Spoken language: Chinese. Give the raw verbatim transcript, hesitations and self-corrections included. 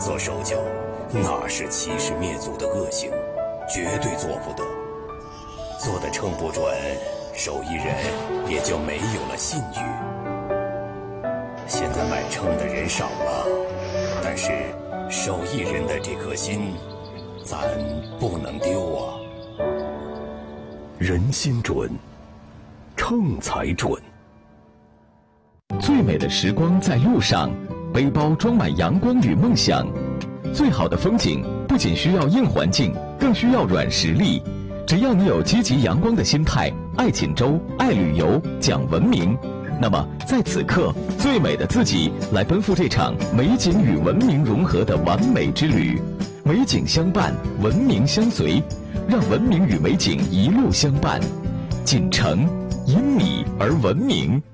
做手脚，那是欺师灭祖的恶行，绝对做不得。做的秤不准，手艺人也就没有了信誉。现在买秤的人少了，但是手艺人的这颗心，咱不能丢啊。 人心准，秤才准。 最美的时光在路上，背包装满阳光与梦想。最好的风景不仅需要硬环境，更需要软实力。只要你有积极阳光的心态，爱锦州，爱旅游，讲文明，那么在此刻，最美的自己来奔赴这场美景与文明融合的完美之旅。美景相伴，文明相随，让文明与美景一路相伴。锦城因你而文明。